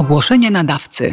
Ogłoszenie nadawcy.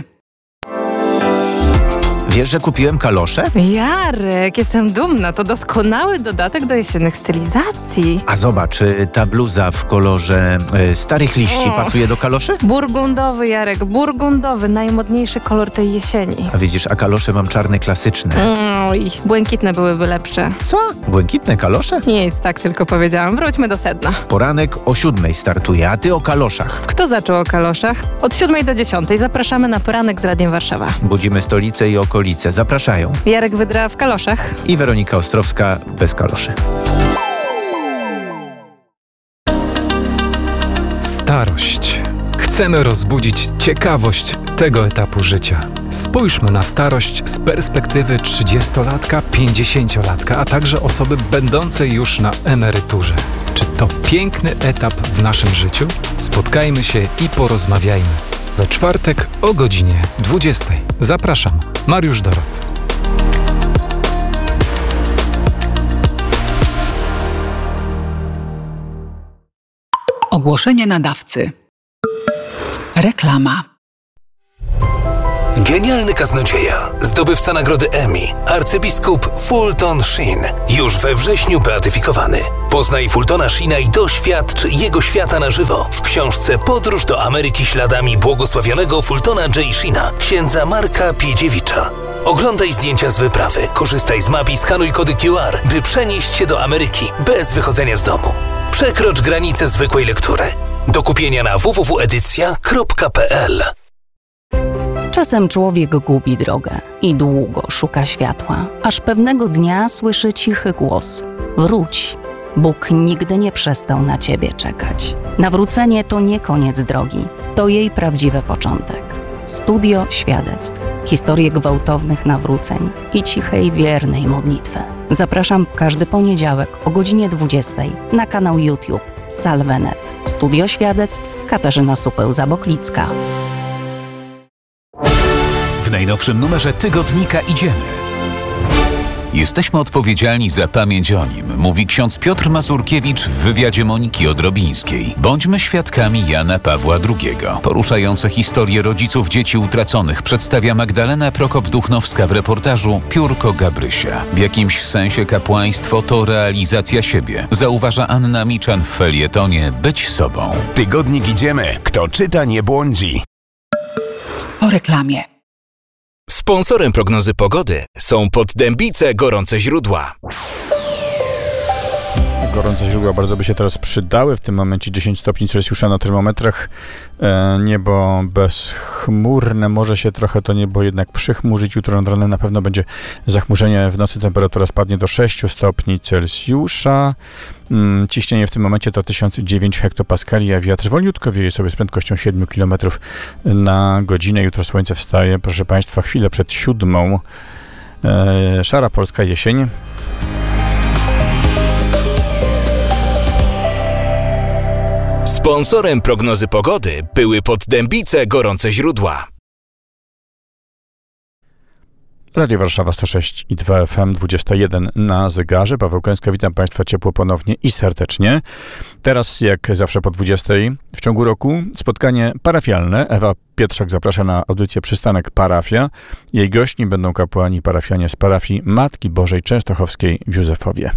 Wiesz, że kupiłem kalosze? Jarek, jestem dumna. To doskonały dodatek do jesiennych stylizacji. A zobacz, ta bluza w kolorze starych liści pasuje do kaloszy? Burgundowy, Jarek, burgundowy. Najmodniejszy kolor tej jesieni. A widzisz, a kalosze mam czarne klasyczne. Oj, błękitne byłyby lepsze. Co? Błękitne kalosze? Nic, tak tylko powiedziałam. Wróćmy do sedna. Poranek o 7:00 startuje, a ty o kaloszach. Kto zaczął o kaloszach? Od 7 do 10 zapraszamy na poranek z Radiem Warszawa. Budzimy stolicę i okolice. Zapraszają. Jarek Wydra w kaloszach. I Weronika Ostrowska bez kaloszy. Starość. Chcemy rozbudzić ciekawość tego etapu życia. Spójrzmy na starość z perspektywy 30-latka, 50-latka, a także osoby będącej już na emeryturze. Czy to piękny etap w naszym życiu? Spotkajmy się i porozmawiajmy. We czwartek o godzinie 20:00. Zapraszam, Mariusz Dorot. Ogłoszenie nadawcy. Reklama. Genialny kaznodzieja, zdobywca nagrody Emmy, arcybiskup Fulton Sheen, już we wrześniu beatyfikowany. Poznaj Fultona Sheena i doświadcz jego świata na żywo w książce Podróż do Ameryki śladami błogosławionego Fultona J. Sheena, księdza Marka Piedziewicza. Oglądaj zdjęcia z wyprawy, korzystaj z map i skanuj kody QR, by przenieść się do Ameryki bez wychodzenia z domu. Przekrocz granicę zwykłej lektury. Do kupienia na www.edycja.pl. Czasem człowiek gubi drogę i długo szuka światła, aż pewnego dnia słyszy cichy głos: wróć, Bóg nigdy nie przestał na ciebie czekać. Nawrócenie to nie koniec drogi, to jej prawdziwy początek. Studio świadectw, historie gwałtownych nawróceń i cichej, wiernej modlitwy. Zapraszam w każdy poniedziałek o godzinie 20:00 na kanał YouTube Salvenet. Studio świadectw Katarzyna Supeł-Zaboklicka. W najnowszym numerze tygodnika Idziemy. Jesteśmy odpowiedzialni za pamięć o nim, mówi ksiądz Piotr Mazurkiewicz w wywiadzie Moniki Odrobińskiej. Bądźmy świadkami Jana Pawła II. Poruszające historie rodziców dzieci utraconych przedstawia Magdalena Prokop-Duchnowska w reportażu Piórko Gabrysia. W jakimś sensie kapłaństwo to realizacja siebie, zauważa Anna Miczan w felietonie Być sobą. Tygodnik Idziemy. Kto czyta, nie błądzi. Po reklamie. Sponsorem prognozy pogody są Poddębice Gorące Źródła. Gorące źródła bardzo by się teraz przydały. W tym momencie 10 stopni Celsjusza na termometrach. Niebo bezchmurne. Może się trochę to niebo jednak przychmurzyć. Jutro nad ranem na pewno będzie zachmurzenie. W nocy temperatura spadnie do 6 stopni Celsjusza. Ciśnienie w tym momencie to 1009 hektopaskali, a wiatr wolniutko wieje sobie z prędkością 7 km na godzinę. Jutro słońce wstaje, proszę Państwa, chwilę przed 7:00. Szara polska jesień. Sponsorem prognozy pogody były Poddębice Gorące Źródła. Radio Warszawa 106,2 FM, 21 na zegarze. Paweł Kęska, witam Państwa ciepło ponownie i serdecznie. Teraz, jak zawsze po 20:00 w ciągu roku, spotkanie parafialne. Ewa Pietrzak zaprasza na audycję Przystanek Parafia. Jej gośćmi będą kapłani parafianie z parafii Matki Bożej Częstochowskiej w Józefowie.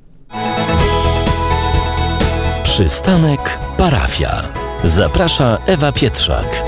Przystanek Parafia. Zaprasza Ewa Pietrzak.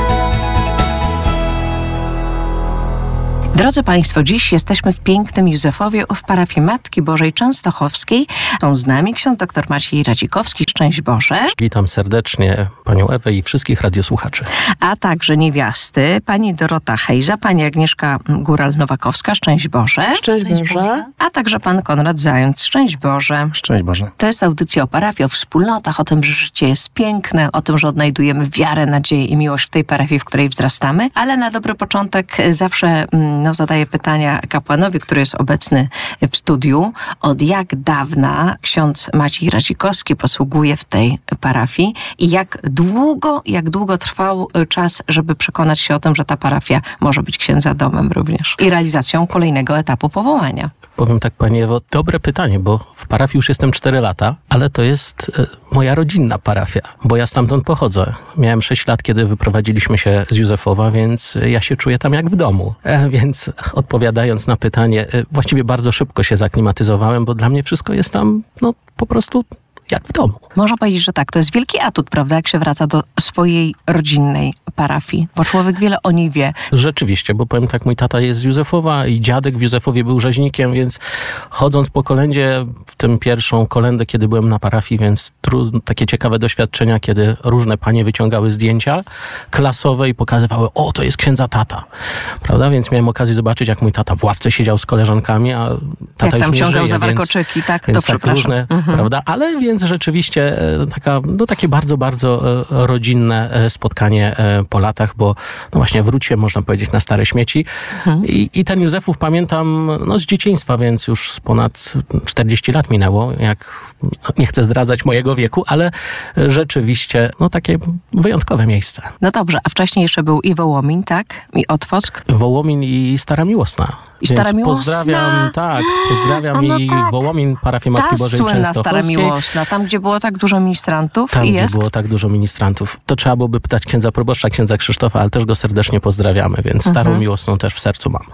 Drodzy Państwo, dziś jesteśmy w pięknym Józefowie w parafii Matki Bożej Częstochowskiej. Są z nami ksiądz dr Maciej Radzikowski. Szczęść Boże. Witam serdecznie Panią Ewę i wszystkich radiosłuchaczy. A także niewiasty, pani Dorota Hejza, pani Agnieszka Góral-Nowakowska. Szczęść Boże. Szczęść Boże. A także pan Konrad Zając. Szczęść Boże. Szczęść Boże. To jest audycja o parafii, o wspólnotach, o tym, że życie jest piękne, o tym, że odnajdujemy wiarę, nadzieję i miłość w tej parafii, w której wzrastamy. Ale na dobry początek zawsze zadaję pytania kapłanowi, który jest obecny w studiu. Od jak dawna ksiądz Maciej Radzikowski posługuje w tej parafii i jak długo trwał czas, żeby przekonać się o tym, że ta parafia może być księdza domem również i realizacją kolejnego etapu powołania? Powiem tak, Pani Ewo, dobre pytanie, bo w parafii już jestem 4 lata, ale to jest moja rodzinna parafia, bo ja stamtąd pochodzę. Miałem 6 lat, kiedy wyprowadziliśmy się z Józefowa, więc ja się czuję tam jak w domu. Więc odpowiadając na pytanie, właściwie bardzo szybko się zaklimatyzowałem, bo dla mnie wszystko jest tam, po prostu jak w domu. Można powiedzieć, że tak, to jest wielki atut, prawda, jak się wraca do swojej rodzinnej parafii, bo człowiek wiele o niej wie. Rzeczywiście, bo powiem tak, mój tata jest z Józefowa i dziadek w Józefowie był rzeźnikiem, więc chodząc po kolędzie, w tym pierwszą kolędę, kiedy byłem na parafii, więc takie ciekawe doświadczenia, kiedy różne panie wyciągały zdjęcia klasowe i pokazywały, to jest księdza tata, prawda, więc miałem okazję zobaczyć, jak mój tata w ławce siedział z koleżankami, a tata jak już tam nie ciągał żyje, za warkoczyki, więc, tak, więc to tak różne, prawda, ale więc rzeczywiście takie bardzo, bardzo rodzinne spotkanie po latach, bo właśnie wróciłem, można powiedzieć, na stare śmieci. I ten Józefów pamiętam z dzieciństwa, więc już z ponad 40 lat minęło, nie chcę zdradzać mojego wieku, ale rzeczywiście takie wyjątkowe miejsce. No dobrze, a wcześniej jeszcze był i Wołomin, tak? I Otwock. Wołomin i Stara Miłosna. I Stara Miłosna. Pozdrawiam i Wołomin, parafię Matki Bożej Częstochowskiej. Stara Miłosna, tam gdzie było tak dużo ministrantów. Tam, gdzie było tak dużo ministrantów. To trzeba byłoby pytać księdza proboszcza, księdza Krzysztofa, ale też go serdecznie pozdrawiamy, więc Starą Miłosną też w sercu mam.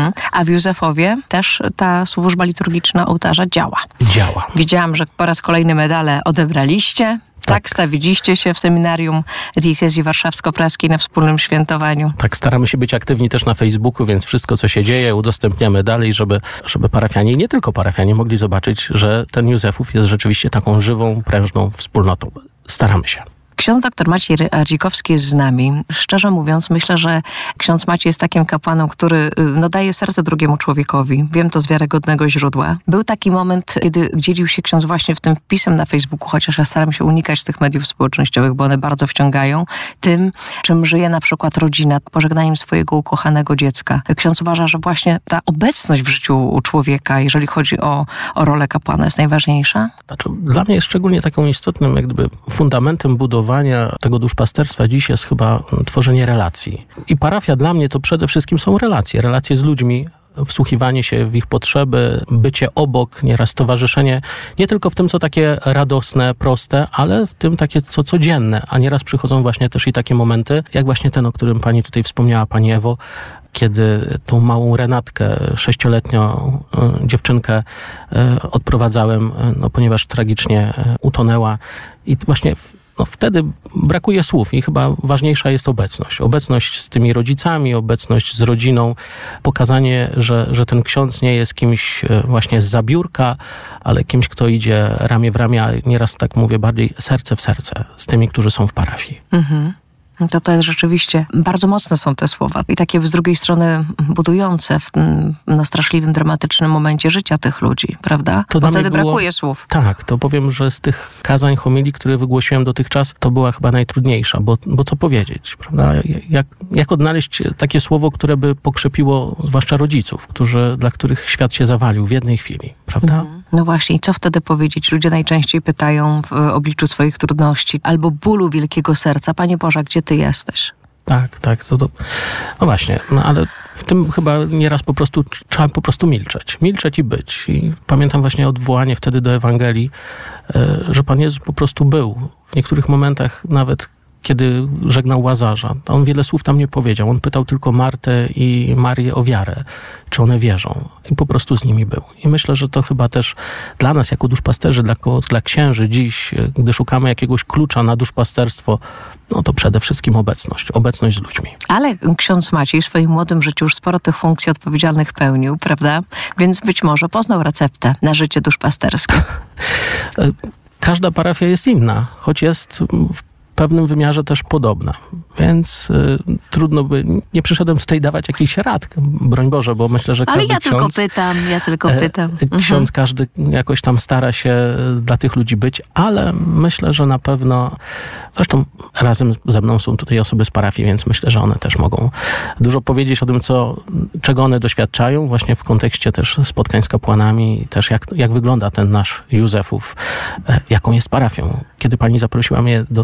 A w Józefowie też ta służba liturgiczna ołtarza działa. Działa. Widziałam, że po raz kolejny medale odebraliście. Tak, stawiliście się w seminarium diecezji warszawsko-praskiej na wspólnym świętowaniu. Tak, staramy się być aktywni też na Facebooku, więc wszystko, co się dzieje, udostępniamy dalej, żeby parafianie i nie tylko parafianie mogli zobaczyć, że ten Józefów jest rzeczywiście taką żywą, prężną wspólnotą. Staramy się. Ksiądz dr Maciej Radzikowski jest z nami. Szczerze mówiąc, myślę, że ksiądz Maciej jest takim kapłanem, który daje serce drugiemu człowiekowi. Wiem to z wiarygodnego źródła. Był taki moment, kiedy dzielił się ksiądz właśnie w tym wpisem na Facebooku, chociaż ja staram się unikać tych mediów społecznościowych, bo one bardzo wciągają, tym, czym żyje na przykład rodzina, pożegnaniem swojego ukochanego dziecka. Ksiądz uważa, że właśnie ta obecność w życiu człowieka, jeżeli chodzi o rolę kapłana, jest najważniejsza? Dla mnie jest szczególnie taką istotnym, fundamentem budowania tego duszpasterstwa dziś jest chyba tworzenie relacji. I parafia dla mnie to przede wszystkim są relacje z ludźmi, wsłuchiwanie się w ich potrzeby, bycie obok, nieraz towarzyszenie, nie tylko w tym, co takie radosne, proste, ale w tym takie, co codzienne, a nieraz przychodzą właśnie też i takie momenty, jak właśnie ten, o którym pani tutaj wspomniała, pani Ewo, kiedy tą małą Renatkę, 6-letnią dziewczynkę odprowadzałem, ponieważ tragicznie utonęła i właśnie wtedy brakuje słów i chyba ważniejsza jest obecność. Obecność z tymi rodzicami, obecność z rodziną, pokazanie, że ten ksiądz nie jest kimś właśnie zza biurka, ale kimś, kto idzie ramię w ramię, a nieraz tak mówię bardziej serce w serce z tymi, którzy są w parafii. To jest rzeczywiście, bardzo mocne są te słowa i takie z drugiej strony budujące w straszliwym, dramatycznym momencie życia tych ludzi, prawda? Bo wtedy brakuje słów. Tak, to powiem, że z tych kazań, homilii, które wygłosiłem dotychczas, to była chyba najtrudniejsza, bo co powiedzieć, prawda? Jak odnaleźć takie słowo, które by pokrzepiło zwłaszcza rodziców, dla których świat się zawalił w jednej chwili, prawda? No właśnie, i co wtedy powiedzieć? Ludzie najczęściej pytają w obliczu swoich trudności albo bólu wielkiego serca, Panie Boże, gdzie Ty jesteś? Tak. No właśnie, ale w tym chyba nieraz trzeba po prostu milczeć i być. I pamiętam właśnie odwołanie wtedy do Ewangelii, że Pan Jezus po prostu był. W niektórych momentach nawet kiedy żegnał Łazarza, to on wiele słów tam nie powiedział. On pytał tylko Martę i Marię o wiarę, czy one wierzą. I po prostu z nimi był. I myślę, że to chyba też dla nas, jako duszpasterzy, dla księży dziś, gdy szukamy jakiegoś klucza na duszpasterstwo, to przede wszystkim obecność z ludźmi. Ale ksiądz Maciej w swoim młodym życiu już sporo tych funkcji odpowiedzialnych pełnił, prawda? Więc być może poznał receptę na życie duszpasterskie. Każda parafia jest inna, choć jest w pewnym wymiarze też podobna. Więc trudno by... Nie przyszedłem tutaj dawać jakichś rad, broń Boże, bo myślę, że każdy ksiądz... Ale ja tylko pytam. Ksiądz każdy jakoś tam stara się dla tych ludzi być, ale myślę, że na pewno... Zresztą razem ze mną są tutaj osoby z parafii, więc myślę, że one też mogą dużo powiedzieć o tym, czego one doświadczają, właśnie w kontekście też spotkań z kapłanami, też jak wygląda ten nasz Józefów, jaką jest parafią. Kiedy pani zaprosiła mnie do tej audycji,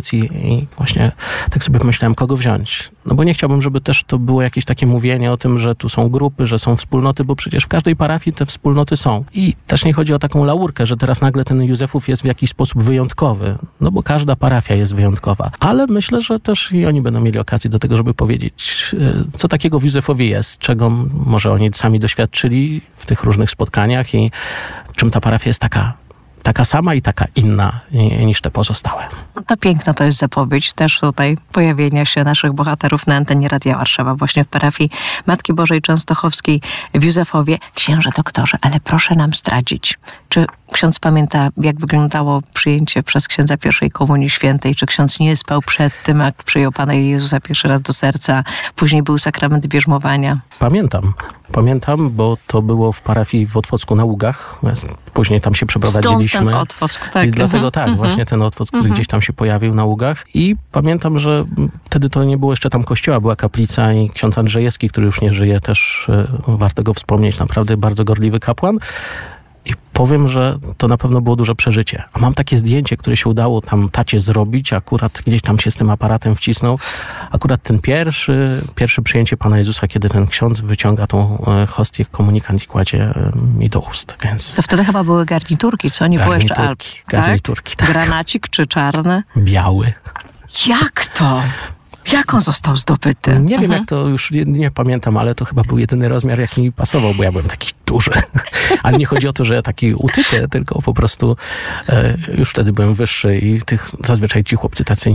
instytucji i właśnie tak sobie pomyślałem, kogo wziąć. No bo nie chciałbym, żeby też to było jakieś takie mówienie o tym, że tu są grupy, że są wspólnoty, bo przecież w każdej parafii te wspólnoty są. I też nie chodzi o taką laurkę, że teraz nagle ten Józefów jest w jakiś sposób wyjątkowy, no bo każda parafia jest wyjątkowa. Ale myślę, że też i oni będą mieli okazję do tego, żeby powiedzieć, co takiego w Józefowie jest, czego może oni sami doświadczyli w tych różnych spotkaniach i czym ta parafia jest taka sama i taka inna niż te pozostałe. No to piękna to jest zapowiedź też tutaj pojawienia się naszych bohaterów na antenie Radia Warszawa, właśnie w parafii Matki Bożej Częstochowskiej w Józefowie. Księże doktorze, ale proszę nam zdradzić, czy ksiądz pamięta, jak wyglądało przyjęcie przez księdza pierwszej komunii świętej? Czy ksiądz nie spał przed tym, jak przyjął Pana Jezusa pierwszy raz do serca? Później był sakrament bierzmowania. Pamiętam, bo to było w parafii w Otwocku na Ługach. Później tam się przeprowadziliśmy. Stąd ten Otwock, tak. I dlatego właśnie ten Otwock, który gdzieś tam się pojawił na Ługach. I pamiętam, że wtedy to nie było jeszcze tam kościoła, była kaplica i ksiądz Andrzejewski, który już nie żyje, też warto go wspomnieć, naprawdę bardzo gorliwy kapłan. I powiem, że to na pewno było duże przeżycie. A mam takie zdjęcie, które się udało tam tacie zrobić, akurat gdzieś tam się z tym aparatem wcisnął. Akurat ten pierwsze przyjęcie Pana Jezusa, kiedy ten ksiądz wyciąga tą hostię, komunikant i kładzie mi do ust. Więc... To wtedy chyba były garniturki, co? Nie było jeszcze alp. Garniturki, tak. Granacik czy czarny? Biały. Jak to? Jak on został zdobyty? Nie wiem, jak to już nie pamiętam, ale to chyba był jedyny rozmiar, jaki mi pasował, bo ja byłem taki duży. Ale nie chodzi o to, że ja taki utyty, tylko po prostu już wtedy byłem wyższy i zazwyczaj ci chłopcy tacy